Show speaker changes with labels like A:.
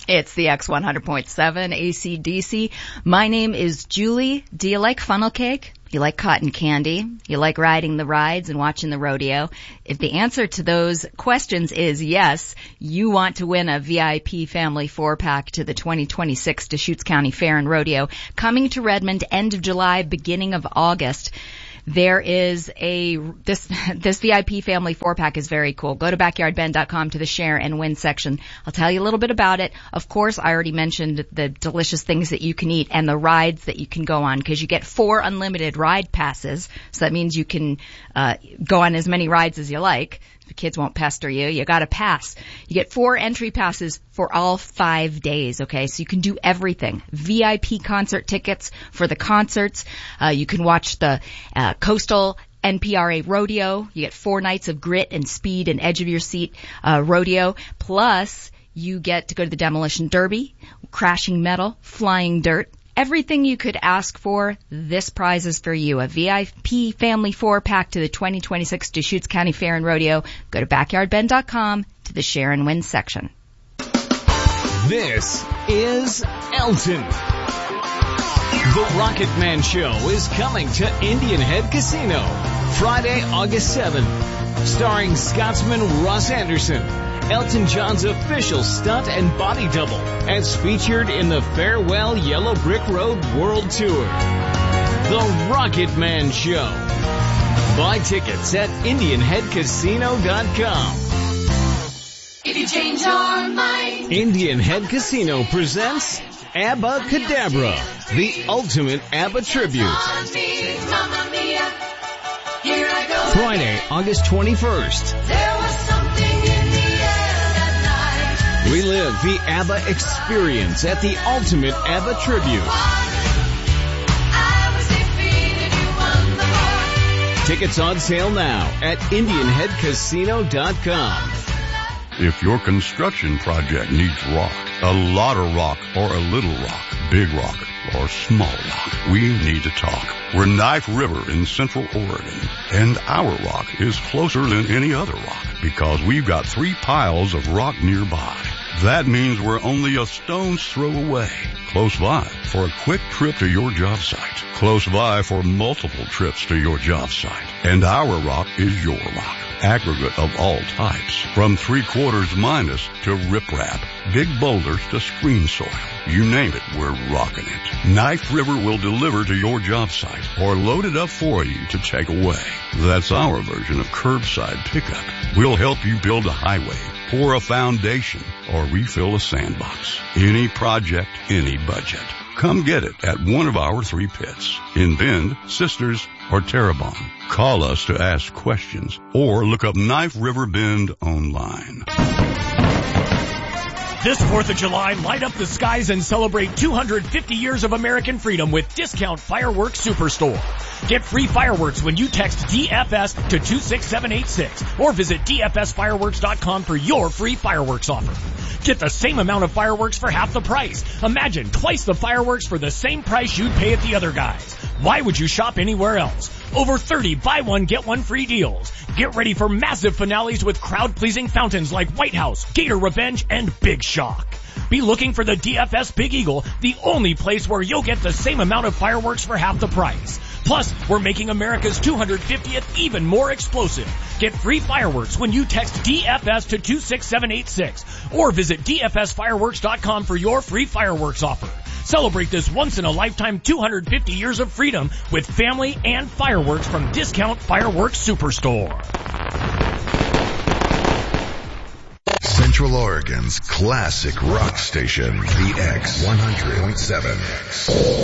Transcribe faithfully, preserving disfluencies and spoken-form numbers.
A: It's the X one hundred point seven A C D C. My name is Julie. Do you like funnel cake? You like cotton candy? You like riding the rides and watching the rodeo? If the answer to those questions is yes, you want to win a V I P family four-pack to the twenty twenty-six Deschutes County Fair and Rodeo, coming to Redmond end of July, beginning of August. There is a, this, this V I P family four pack is very cool. Go to backyard ben dot com to the share and win section. I'll tell you a little bit about it. Of course, I already mentioned the delicious things that you can eat and the rides that you can go on, because you get four unlimited ride passes. So that means you can, uh, go on as many rides as you like. The kids won't pester you. You got a pass. You get four entry passes for all five days, okay? So you can do everything. V I P concert tickets for the concerts. Uh, you can watch the uh, Coastal N P R A Rodeo. You get four nights of grit and speed and edge of your seat uh, rodeo. Plus, you get to go to the Demolition Derby, Crashing Metal, Flying Dirt. Everything you could ask for, this prize is for you. A V I P family four-pack to the twenty twenty-six Deschutes County Fair and Rodeo. Go to backyard ben dot com to the share and win section.
B: This is Elton. The Rocket Man Show is coming to Indian Head Casino Friday, August seventh. Starring Scotsman Ross Anderson, Elton John's official stunt and body double, as featured in the Farewell Yellow Brick Road World Tour. The Rocket Man Show. Buy tickets at indian head casino dot com.
C: If you change your mind.
B: Indian Head Casino presents ABBA Cadabra, the ultimate ABBA tribute.
C: Mamma mia, here I go.
B: Friday, August twenty-first.
C: There was something in the air that night.
B: Relive the ABBA experience at the ultimate ABBA tribute.
C: I was defeated, you won the war.
B: Tickets on sale now at indian head casino dot com.
D: If your construction project needs rock, a lot of rock or a little rock, big rock or small rock, we need to talk. We're Knife River in Central Oregon, and our rock is closer than any other rock because we've got three piles of rock nearby. That means we're only a stone's throw away. Close by for a quick trip to your job site. Close by for multiple trips to your job site. And our rock is your rock. Aggregate of all types. From three quarters minus to riprap. Big boulders to screen soil. You name it, we're rocking it. Knife River will deliver to your job site or load it up for you to take away. That's our version of curbside pickup. We'll help you build a highway, pour a foundation, or refill a sandbox. Any project, any budget. Come get it at one of our three pits in Bend, Sisters, or Terrebonne. Call us to ask questions or look up Knife River Bend online.
E: This fourth of July, light up the skies and celebrate two hundred fifty years of American freedom with Discount Fireworks Superstore. Get free fireworks when you text D F S to two six seven eight six or visit D F S fireworks dot com for your free fireworks offer. Get the same amount of fireworks for half the price. Imagine twice the fireworks for the same price you'd pay at the other guys. Why would you shop anywhere else? Over thirty buy one, get one free deals. Get ready for massive finales with crowd-pleasing fountains like White House, Gator Revenge, and Big Shock. Be looking for the D F S Big Eagle, the only place where you'll get the same amount of fireworks for half the price. Plus, we're making America's two hundred fiftieth even more explosive. Get free fireworks when you text D F S to two six seven eight six or visit D F S fireworks dot com for your free fireworks offer. Celebrate this once-in-a-lifetime two hundred fifty years of freedom with family and fireworks from Discount Fireworks Superstore.
F: Central Oregon's classic rock station, the X one hundred point seven.